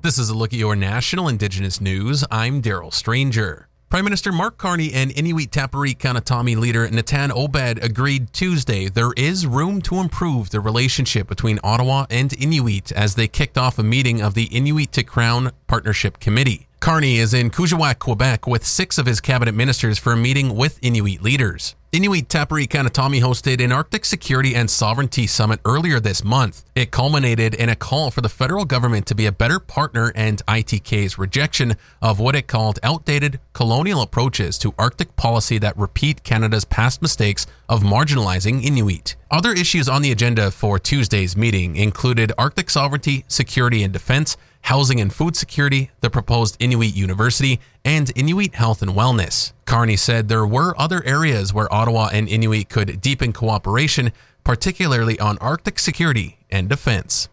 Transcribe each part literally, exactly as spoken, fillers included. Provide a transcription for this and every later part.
This is a look at your national Indigenous news. I'm Daryl Stranger. Prime Minister Mark Carney and Inuit Tapiriit Kanatami leader Natan Obed agreed Tuesday there is room to improve the relationship between Ottawa and Inuit as they kicked off a meeting of the Inuit to Crown Partnership Committee. Carney is in Kuujjuaq, Quebec with six of his cabinet ministers for a meeting with Inuit leaders. Inuit Tapiriit Kanatami hosted an Arctic Security and Sovereignty Summit earlier this month. It culminated in a call for the federal government to be a better partner and I T K's rejection of what it called outdated colonial approaches to Arctic policy that repeat Canada's past mistakes of marginalizing Inuit. Other issues on the agenda for Tuesday's meeting included Arctic sovereignty, security and defense, housing and food security, the proposed Inuit University, and Inuit health and wellness. Carney said there were other areas where Ottawa and Inuit could deepen cooperation, particularly on Arctic security and defense.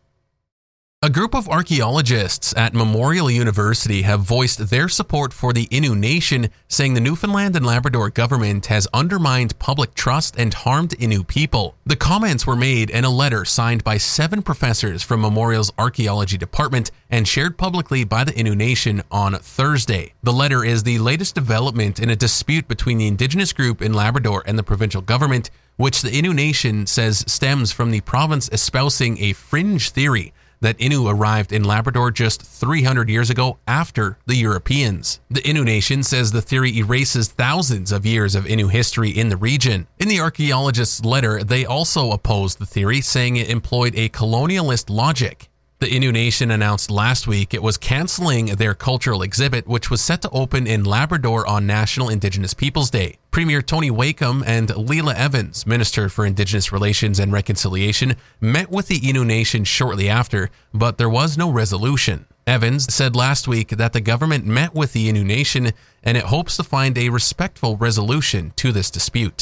A group of archaeologists at Memorial University have voiced their support for the Innu Nation, saying the Newfoundland and Labrador government has undermined public trust and harmed Innu people. The comments were made in a letter signed by seven professors from Memorial's archaeology department and shared publicly by the Innu Nation on Thursday. The letter is the latest development in a dispute between the Indigenous group in Labrador and the provincial government, which the Innu Nation says stems from the province espousing a fringe theory that Innu arrived in Labrador just three hundred years ago after the Europeans. The Innu Nation says the theory erases thousands of years of Innu history in the region. In the archaeologists' letter, they also opposed the theory, saying it employed a colonialist logic. The Innu Nation announced last week it was canceling their cultural exhibit, which was set to open in Labrador on National Indigenous Peoples Day. Premier Tony Wakeham and Leela Evans, Minister for Indigenous Relations and Reconciliation, met with the Innu Nation shortly after, but there was no resolution. Evans said last week that the government met with the Innu Nation and it hopes to find a respectful resolution to this dispute.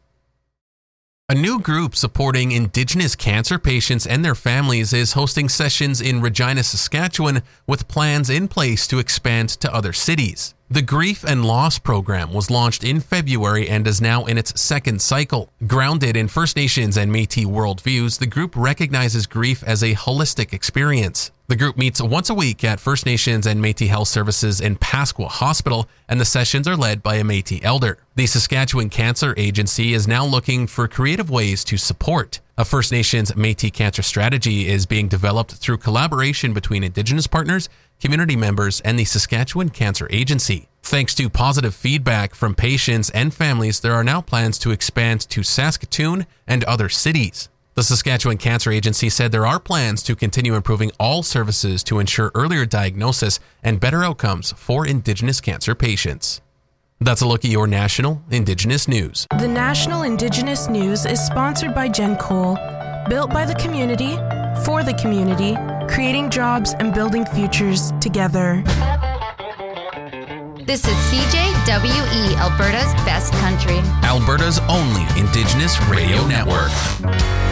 A new group supporting Indigenous cancer patients and their families is hosting sessions in Regina, Saskatchewan, with plans in place to expand to other cities. The Grief and Loss program was launched in February and is now in its second cycle. Grounded in First Nations and Métis worldviews, the group recognizes grief as a holistic experience. The group meets once a week at First Nations and Métis Health Services in Pasqua Hospital, and the sessions are led by a Métis elder. The Saskatchewan Cancer Agency is now looking for creative ways to support. A First Nations Métis cancer strategy is being developed through collaboration between Indigenous partners, community members, and the Saskatchewan Cancer Agency. Thanks to positive feedback from patients and families, there are now plans to expand to Saskatoon and other cities. The Saskatchewan Cancer Agency said there are plans to continue improving all services to ensure earlier diagnosis and better outcomes for Indigenous cancer patients. That's a look at your national Indigenous news. The National Indigenous News is sponsored by Gen Cole, built by the community, for the community, creating jobs and building futures together. This is C J W E, Alberta's best country. Alberta's only Indigenous radio network.